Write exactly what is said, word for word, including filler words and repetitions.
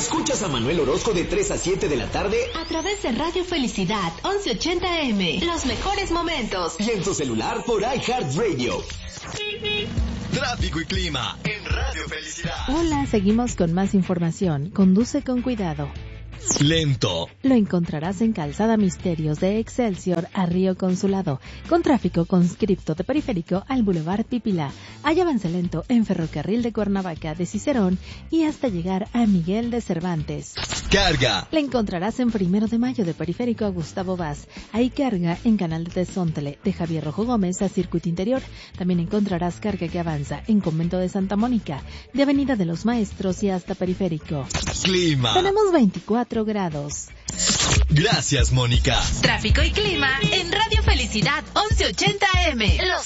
Escuchas a Manuel Orozco de tres a siete de la tarde a través de Radio Felicidad once ochenta eme. Los mejores momentos. Y en tu celular por iHeartRadio. Tráfico y clima en Radio Felicidad. Hola, seguimos con más información. Conduce con cuidado. Lento. Lo encontrarás en Calzada Misterios de Excelsior a Río Consulado, con tráfico conscripto de Periférico al Boulevard Pipila. Hay avance lento en Ferrocarril de Cuernavaca de Cicerón y hasta llegar a Miguel de Cervantes. Carga. La encontrarás en Primero de Mayo de Periférico a Gustavo Vaz. Hay carga en Canal de Tezóntele de Javier Rojo Gómez a Circuito Interior. También encontrarás carga que avanza en Convento de Santa Mónica, de Avenida de los Maestros y hasta Periférico. Clima. Tenemos veinticuatro grados. Gracias, Mónica. Tráfico y clima en Radio Felicidad once ochenta eme. Los